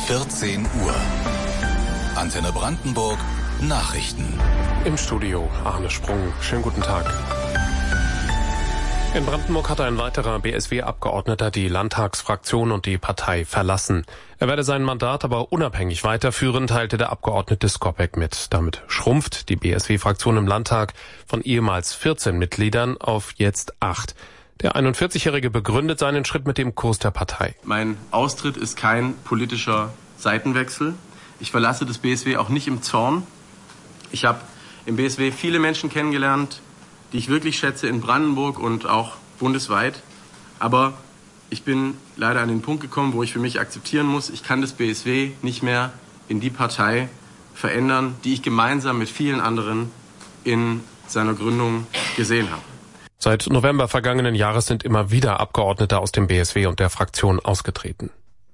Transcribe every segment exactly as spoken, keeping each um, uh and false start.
vierzehn Uhr. Antenne Brandenburg Nachrichten. Im Studio Arne Sprung. Schönen guten Tag. In Brandenburg hat ein weiterer B S W-Abgeordneter die Landtagsfraktion und die Partei verlassen. Er werde sein Mandat aber unabhängig weiterführen, teilte der Abgeordnete Skopek mit. Damit schrumpft die B S W-Fraktion im Landtag von ehemals vierzehn Mitgliedern auf jetzt acht. Der einundvierzigjährige begründet seinen Schritt mit dem Kurs der Partei. Mein Austritt ist kein politischer Seitenwechsel. Ich verlasse das B S W auch nicht im Zorn. Ich habe im B S W viele Menschen kennengelernt, die ich wirklich schätze in Brandenburg und auch bundesweit. Aber ich bin leider an den Punkt gekommen, wo ich für mich akzeptieren muss, ich kann das B S W nicht mehr in die Partei verändern, die ich gemeinsam mit vielen anderen in seiner Gründung gesehen habe. Seit November vergangenen Jahres sind immer wieder Abgeordnete aus dem B S W und der Fraktion ausgetreten.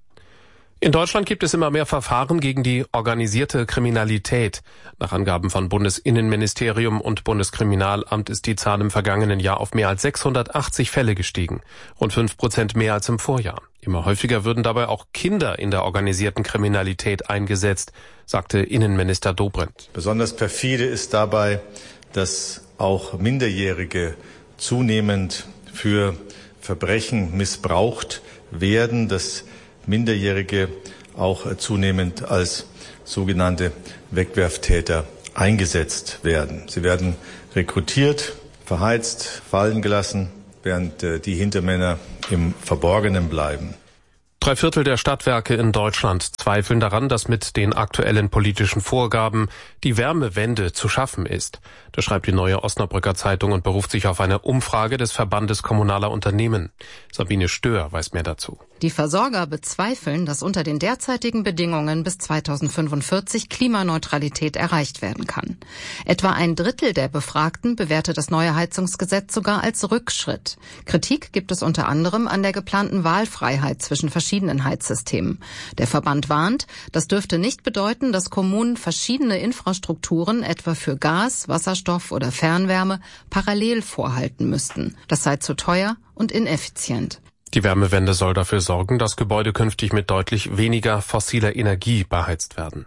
In Deutschland gibt es immer mehr Verfahren gegen die organisierte Kriminalität. Nach Angaben von Bundesinnenministerium und Bundeskriminalamt ist die Zahl im vergangenen Jahr auf mehr als sechshundertachtzig Fälle gestiegen. Rund fünf Prozent mehr als im Vorjahr. Immer häufiger würden dabei auch Kinder in der organisierten Kriminalität eingesetzt, sagte Innenminister Dobrindt. Besonders perfide ist dabei, dass auch Minderjährige zunehmend für Verbrechen missbraucht werden, dass Minderjährige auch zunehmend als sogenannte Wegwerftäter eingesetzt werden. Sie werden rekrutiert, verheizt, fallen gelassen, während die Hintermänner im Verborgenen bleiben. Drei Viertel der Stadtwerke in Deutschland zweifeln daran, dass mit den aktuellen politischen Vorgaben die Wärmewende zu schaffen ist. Das schreibt die Neue Osnabrücker Zeitung und beruft sich auf eine Umfrage des Verbandes kommunaler Unternehmen. Sabine Stör weiß mehr dazu. Die Versorger bezweifeln, dass unter den derzeitigen Bedingungen bis zweitausendfünfundvierzig Klimaneutralität erreicht werden kann. Etwa ein Drittel der Befragten bewertet das neue Heizungsgesetz sogar als Rückschritt. Kritik gibt es unter anderem an der geplanten Wahlfreiheit zwischen verschiedenen Heizsystemen. Der Verband warnt, das dürfte nicht bedeuten, dass Kommunen verschiedene Infrastrukturen, etwa für Gas, Wasserstoff oder Fernwärme, parallel vorhalten müssten. Das sei zu teuer und ineffizient. Die Wärmewende soll dafür sorgen, dass Gebäude künftig mit deutlich weniger fossiler Energie beheizt werden.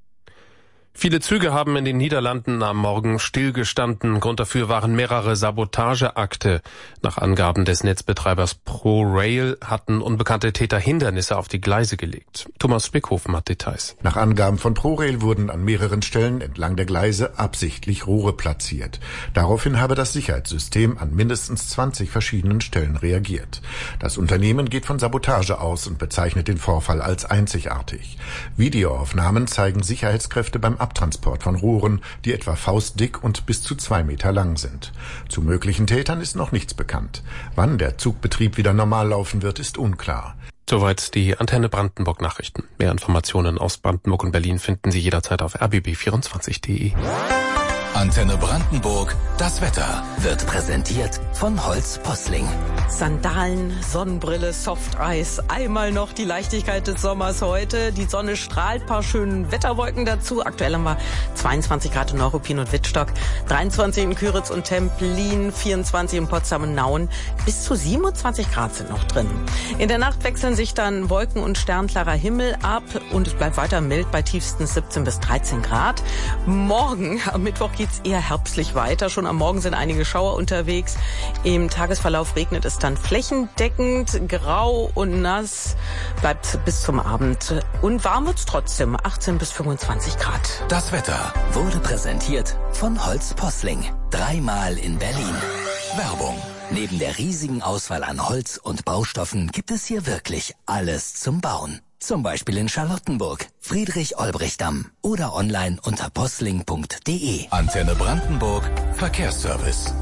Viele Züge haben in den Niederlanden am Morgen stillgestanden. Grund dafür waren mehrere Sabotageakte. Nach Angaben des Netzbetreibers ProRail hatten unbekannte Täter Hindernisse auf die Gleise gelegt. Thomas Spickhofen hat Details. Nach Angaben von ProRail wurden an mehreren Stellen entlang der Gleise absichtlich Rohre platziert. Daraufhin habe das Sicherheitssystem an mindestens zwanzig verschiedenen Stellen reagiert. Das Unternehmen geht von Sabotage aus und bezeichnet den Vorfall als einzigartig. Videoaufnahmen zeigen Sicherheitskräfte beim Abtransport von Rohren, die etwa faustdick und bis zu zwei Meter lang sind. Zu möglichen Tätern ist noch nichts bekannt. Wann der Zugbetrieb wieder normal laufen wird, ist unklar. Soweit die Antenne Brandenburg Nachrichten. Mehr Informationen aus Brandenburg und Berlin finden Sie jederzeit auf r b b vierundzwanzig punkt d e. Antenne Brandenburg, das Wetter wird präsentiert von Holz Posling. Sandalen, Sonnenbrille, Softeis, einmal noch die Leichtigkeit des Sommers heute. Die Sonne strahlt, paar schönen Wetterwolken dazu. Aktuell haben wir zweiundzwanzig Grad in Neuruppin und Wittstock, dreiundzwanzig in Küritz und Templin, vierundzwanzig in Potsdam und Nauen. Bis zu siebenundzwanzig Grad sind noch drin. In der Nacht wechseln sich dann Wolken und sternklarer Himmel ab und es bleibt weiter mild bei tiefstens siebzehn bis dreizehn Grad. Morgen, am Mittwoch, geht's eher herbstlich weiter. Schon am Morgen sind einige Schauer unterwegs. Im Tagesverlauf regnet es dann flächendeckend, grau und nass. Bleibt bis zum Abend. Und warm wird's trotzdem, achtzehn bis fünfundzwanzig Grad. Das Wetter wurde präsentiert von Holz Posling. Dreimal in Berlin. Werbung. Neben der riesigen Auswahl an Holz und Baustoffen gibt es hier wirklich alles zum Bauen. Zum Beispiel in Charlottenburg, Friedrich-Olbricht-Damm oder online unter posling punkt d e. Antenne Brandenburg, Verkehrsservice.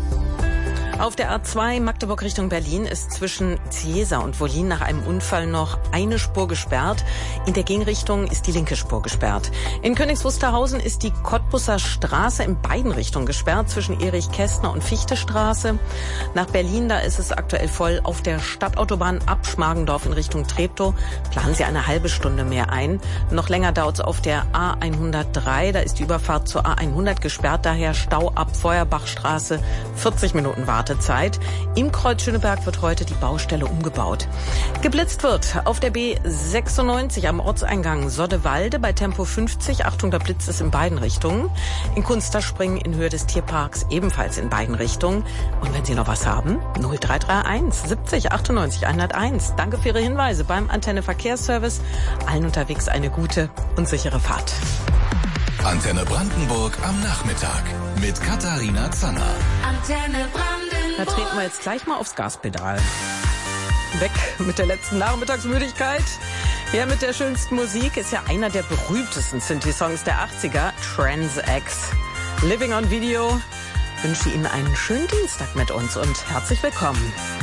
Auf der A zwei Magdeburg Richtung Berlin ist zwischen Ciesa und Wollin nach einem Unfall noch eine Spur gesperrt. In der Gegenrichtung ist die linke Spur gesperrt. In Königs Wusterhausen ist die Cottbusser Straße in beiden Richtungen gesperrt, zwischen Erich-Kästner und Fichtestraße. Nach Berlin, da ist es aktuell voll auf der Stadtautobahn ab Schmargendorf in Richtung Treptow. Planen Sie eine halbe Stunde mehr ein. Noch länger dauert es auf der A hundertdrei. Da ist die Überfahrt zur A hundert gesperrt, daher Stau ab Feuerbachstraße. vierzig Minuten Wartezeit. Wartezeit. Im Kreuz Schöneberg wird heute die Baustelle umgebaut. Geblitzt wird auf der B sechsundneunzig am Ortseingang Soddewalde bei Tempo fünfzig. Achtung, da blitzt es in beiden Richtungen. In Kunsterspringen in Höhe des Tierparks ebenfalls in beiden Richtungen. Und wenn Sie noch was haben, null drei drei eins siebzig achtundneunzig hunderteins. Danke für Ihre Hinweise beim Antenne Verkehrsservice. Allen unterwegs eine gute und sichere Fahrt. Antenne Brandenburg am Nachmittag mit Katharina Zanner. Antenne Brandenburg. Da treten wir jetzt gleich mal aufs Gaspedal. Weg mit der letzten Nachmittagsmüdigkeit. Ja, mit der schönsten Musik ist ja einer der berühmtesten Synthi-Songs der achtziger, Trans-X. Living on Video. Ich wünsche Ihnen einen schönen Dienstag mit uns und herzlich willkommen.